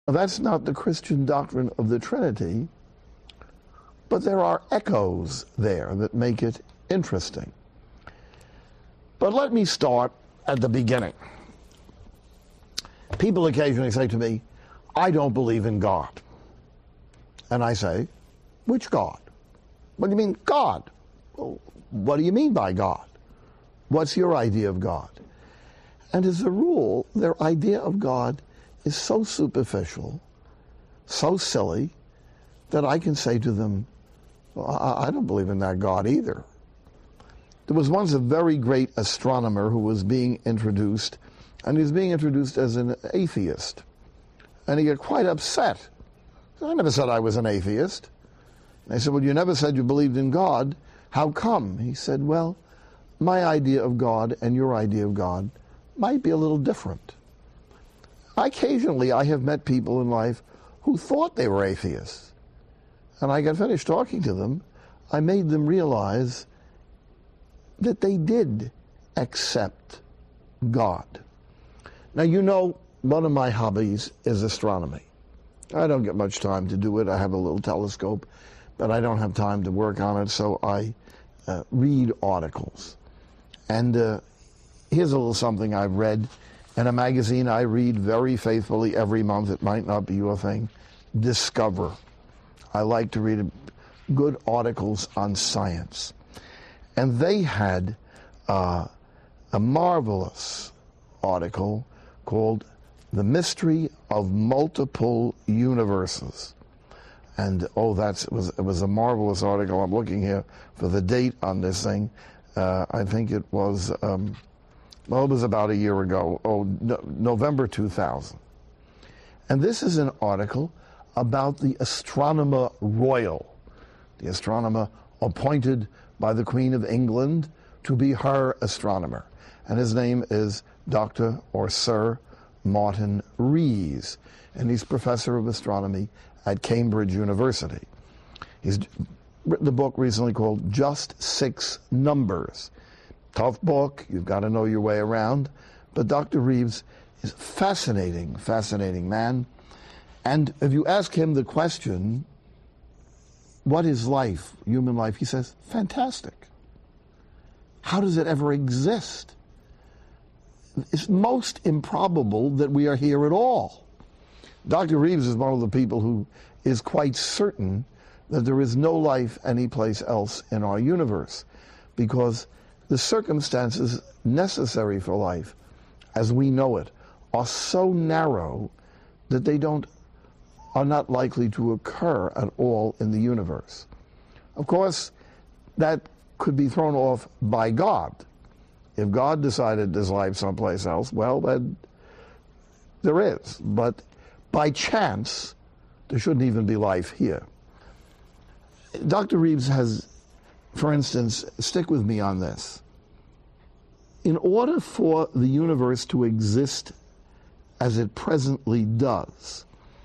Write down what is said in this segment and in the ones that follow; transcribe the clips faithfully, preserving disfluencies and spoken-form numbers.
That's not the Christian doctrine of the Trinity, but there are echoes there that make it interesting. But let me start at the beginning. People occasionally say to me, I don't believe in God. And I say, which God? What do you mean, God? Well, what do you mean by God? What's your idea of God? And as a rule, their idea of God is so superficial, so silly, that I can say to them, well, I, I don't believe in that God either. There was once a very great astronomer who was being introduced, and he was being introduced as an atheist. And he got quite upset. I never said I was an atheist. And I said, well, you never said you believed in God. How come? He said, well, my idea of God and your idea of God might be a little different. Occasionally, I have met people in life who thought they were atheists. And I got finished talking to them. I made them realize that they did accept God. Now, you know, one of my hobbies is astronomy. I don't get much time to do it. I have a little telescope, but I don't have time to work on it, so I uh, read articles. And uh, here's a little something I've read in a magazine I read very faithfully every month. It might not be your thing. Discover. I like to read good articles on science. And they had uh, a marvelous article called The Mystery of Multiple Universes. And, oh, that's, it was, it was a marvelous article. I'm looking here for the date on this thing. Uh, I think it was, um, well, it was about a year ago, oh, no, November two thousand. And this is an article about the Astronomer Royal, the astronomer appointed by the Queen of England to be her astronomer. And his name is Doctor or Sir Martin Rees, and he's professor of astronomy at Cambridge University. He's written a book recently called Just Six Numbers. Tough book, you've got to know your way around, but Doctor Rees is a fascinating, fascinating man. And if you ask him the question, what is life, human life, he says, fantastic. How does it ever exist? It's most improbable that we are here at all. Doctor Rees is one of the people who is quite certain that there is no life anyplace else in our universe, because the circumstances necessary for life, as we know it, are so narrow that they don't are not likely to occur at all in the universe. Of course, that could be thrown off by God. If God decided there's life someplace else, well, then there is. But by chance, there shouldn't even be life here. Doctor Rees has, for instance, stick with me on this. In order for the universe to exist as it presently does,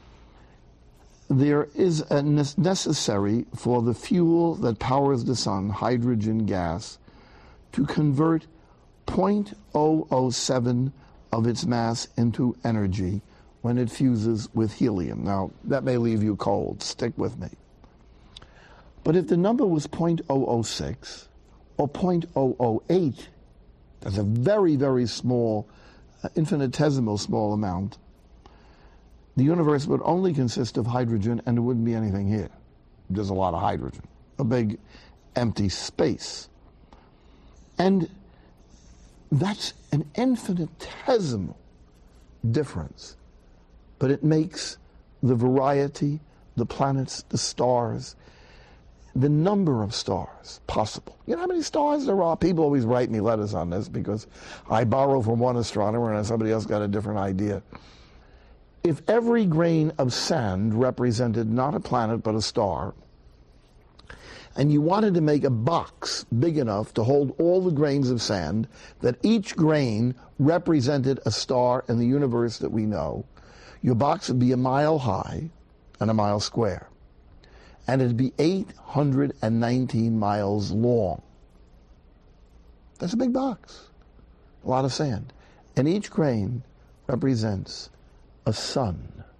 there is a necessary for the fuel that powers the sun, hydrogen gas, to convert zero point zero zero seven of its mass into energy when it fuses with helium. Now, that may leave you cold. Stick with me. But if the number was zero point zero zero six or zero point zero zero eight, that's a very, very small, uh, infinitesimal small amount, the universe would only consist of hydrogen and there wouldn't be anything here. There's a lot of hydrogen, a big empty space. And that's an infinitesimal difference, but it makes the variety, the planets, the stars, the number of stars possible. You know how many stars there are? People always write me letters on this because I borrow from one astronomer and somebody else got a different idea. If every grain of sand represented not a planet but a star, and you wanted to make a box big enough to hold all the grains of sand, that each grain represented a star in the universe that we know, your box would be a mile high and a mile square. And it'd be eight hundred nineteen miles long. That's a big box, a lot of sand. And each grain represents a sun.